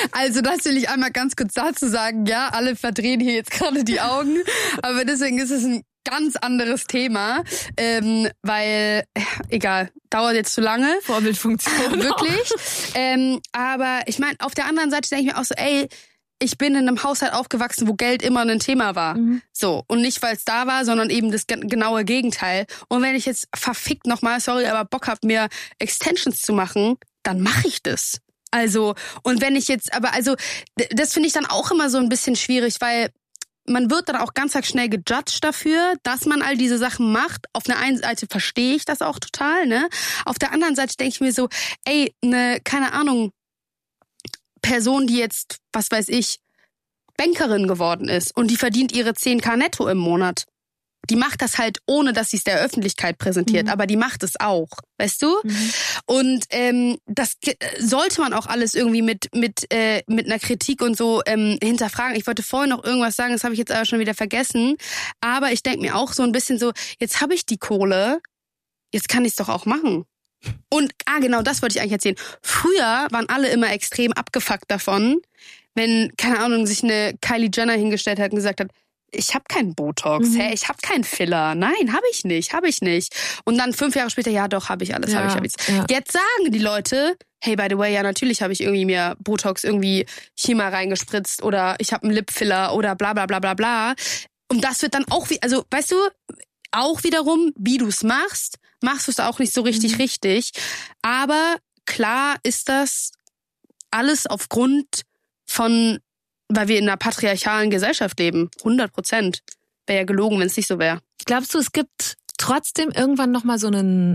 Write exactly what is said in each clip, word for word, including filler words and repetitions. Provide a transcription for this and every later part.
Also das will ich einmal ganz kurz dazu sagen. Ja, alle verdrehen hier jetzt gerade die Augen. Aber deswegen ist es ein ganz anderes Thema. Ähm, weil, egal, dauert jetzt zu lange. Vorbildfunktion. Wirklich. Ähm, aber ich meine, auf der anderen Seite denke ich mir auch so, ey, ich bin in einem Haushalt aufgewachsen, wo Geld immer ein Thema war. Mhm. So. Und nicht, weil es da war, sondern eben das genaue Gegenteil. Und wenn ich jetzt verfickt nochmal, sorry, aber Bock hab, mir Extensions zu machen, dann mache ich das. Also, und wenn ich jetzt, aber also, das finde ich dann auch immer so ein bisschen schwierig, weil man wird dann auch ganz schnell gejudged dafür, dass man all diese Sachen macht. Auf der einen Seite verstehe ich das auch total, ne? Auf der anderen Seite denke ich mir so, ey, ne, keine Ahnung, Person, die jetzt, was weiß ich, Bankerin geworden ist und die verdient ihre zehntausend netto im Monat. Die macht das halt, ohne dass sie es der Öffentlichkeit präsentiert, mhm. aber die macht es auch, weißt du? Mhm. Und ähm, das sollte man auch alles irgendwie mit mit äh, mit einer Kritik und so ähm, hinterfragen. Ich wollte vorhin noch irgendwas sagen, das habe ich jetzt aber schon wieder vergessen. Aber ich denke mir auch so ein bisschen so, jetzt habe ich die Kohle, jetzt kann ich es doch auch machen. Und, ah genau, das wollte ich eigentlich erzählen. Früher waren alle immer extrem abgefuckt davon, wenn, keine Ahnung, sich eine Kylie Jenner hingestellt hat und gesagt hat, ich habe keinen Botox, mhm. hä, ich habe keinen Filler. Nein, habe ich nicht, habe ich nicht. Und dann fünf Jahre später, ja doch, habe ich alles, ja, habe ich, habe ich. Ja. Jetzt sagen die Leute, hey, by the way, ja natürlich habe ich irgendwie mir Botox irgendwie hier mal reingespritzt oder ich habe einen Lipfiller oder bla bla bla bla bla. Und das wird dann auch, wie, also weißt du, auch wiederum, wie du es machst, machst du es auch nicht so richtig mhm. richtig. Aber klar ist das alles aufgrund von, weil wir in einer patriarchalen Gesellschaft leben. hundert Prozent. Wäre ja gelogen, wenn es nicht so wäre. Glaubst du, es gibt trotzdem irgendwann nochmal so einen,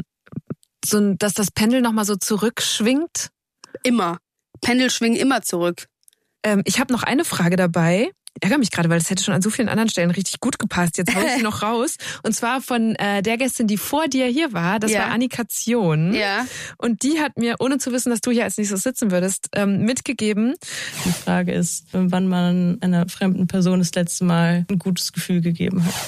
so ein, dass das Pendel nochmal so zurückschwingt? Immer. Pendel schwingen immer zurück. Ähm, ich habe noch eine Frage dabei. Ich ärgere mich gerade, weil das hätte schon an so vielen anderen Stellen richtig gut gepasst. Jetzt hau ich sie noch raus. Und zwar von äh, der Gästin, die vor dir hier war. Das ja. war Annika Zion. Ja. Und die hat mir, ohne zu wissen, dass du hier als nächstes sitzen würdest, ähm, mitgegeben. Die Frage ist, wann man einer fremden Person das letzte Mal ein gutes Gefühl gegeben hat.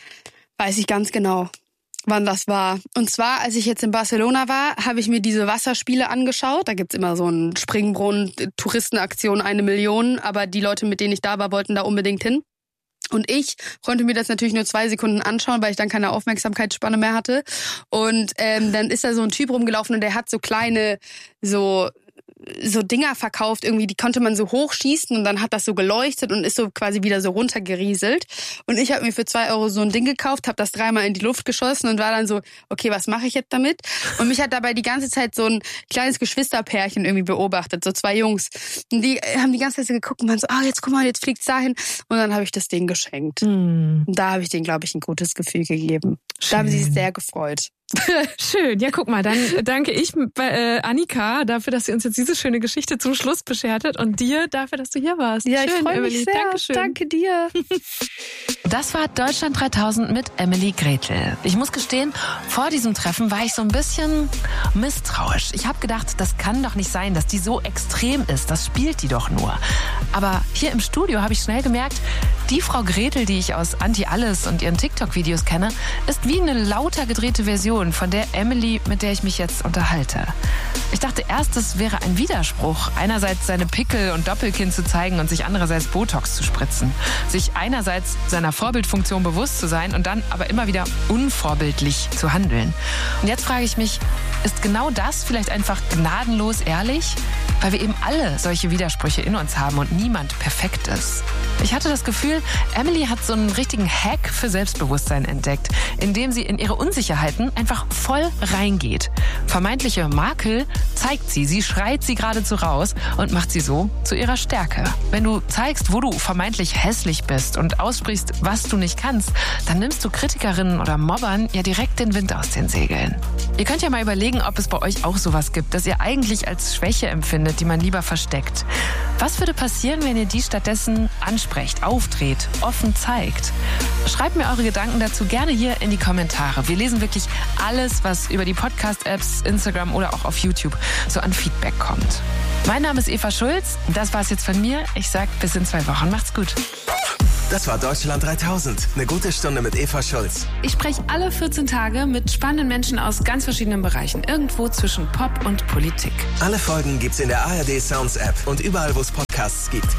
Weiß ich ganz genau, wann das war. Und zwar, als ich jetzt in Barcelona war, habe ich mir diese Wasserspiele angeschaut. Da gibt's immer so einen Springbrunnen, Touristenaktion, eine Million. Aber die Leute, mit denen ich da war, wollten da unbedingt hin. Und ich konnte mir das natürlich nur zwei Sekunden anschauen, weil ich dann keine Aufmerksamkeitsspanne mehr hatte. Und ähm, dann ist da so ein Typ rumgelaufen und der hat so kleine, so... so Dinger verkauft, irgendwie, die konnte man so hochschießen und dann hat das so geleuchtet und ist so quasi wieder so runtergerieselt. Und ich habe mir für zwei Euro so ein Ding gekauft, habe das dreimal in die Luft geschossen und war dann so, okay, was mache ich jetzt damit? Und mich hat dabei die ganze Zeit so ein kleines Geschwisterpärchen irgendwie beobachtet, so zwei Jungs. Und die haben die ganze Zeit so geguckt und waren so, ah, jetzt guck mal, jetzt fliegt's dahin. Und dann habe ich das Ding geschenkt. Mm. Und da habe ich denen, glaube ich, ein gutes Gefühl gegeben. Schön. Da haben sie sich sehr gefreut. Schön, ja guck mal, dann danke ich äh, Annika dafür, dass sie uns jetzt diese schöne Geschichte zum Schluss beschert hat und dir dafür, dass du hier warst. Ja, Schön, ich freue mich Emily. sehr. Dankeschön. Danke dir. Das war Deutschland dreitausend mit Emily Gretel. Ich muss gestehen, vor diesem Treffen war ich so ein bisschen misstrauisch. Ich habe gedacht, das kann doch nicht sein, dass die so extrem ist. Das spielt die doch nur. Aber hier im Studio habe ich schnell gemerkt, die Frau Gretel, die ich aus Anti-Alles und ihren TikTok-Videos kenne, ist wie eine lauter gedrehte Version von der Emily, mit der ich mich jetzt unterhalte. Ich dachte erst, es wäre ein Widerspruch, einerseits seine Pickel und Doppelkinn zu zeigen und sich andererseits Botox zu spritzen. Sich einerseits seiner Vorbildfunktion bewusst zu sein und dann aber immer wieder unvorbildlich zu handeln. Und jetzt frage ich mich, ist genau das vielleicht einfach gnadenlos ehrlich? Weil wir eben alle solche Widersprüche in uns haben und niemand perfekt ist. Ich hatte das Gefühl, Emily hat so einen richtigen Hack für Selbstbewusstsein entdeckt, indem sie in ihre Unsicherheiten einfach voll reingeht. Vermeintliche Makel zeigt sie, sie schreit sie geradezu raus und macht sie so zu ihrer Stärke. Wenn du zeigst, wo du vermeintlich hässlich bist und aussprichst, was du nicht kannst, dann nimmst du Kritikerinnen oder Mobbern ja direkt den Wind aus den Segeln. Ihr könnt ja mal überlegen, ob es bei euch auch sowas gibt, das ihr eigentlich als Schwäche empfindet, die man lieber versteckt. Was würde passieren, wenn ihr die stattdessen ansprecht, aufdreht, offen zeigt? Schreibt mir eure Gedanken dazu gerne hier in die Kommentare. Wir lesen wirklich alles, was über die Podcast-Apps, Instagram oder auch auf YouTube so an Feedback kommt. Mein Name ist Eva Schulz. Das war's jetzt von mir. Ich sag bis in zwei Wochen. Macht's gut. Das war Deutschland dreitausend. Eine gute Stunde mit Eva Schulz. Ich spreche alle vierzehn Tage mit spannenden Menschen aus ganz verschiedenen Bereichen. Irgendwo zwischen Pop und Politik. Alle Folgen gibt's in der A R D Sounds App und überall, wo es Podcasts gibt.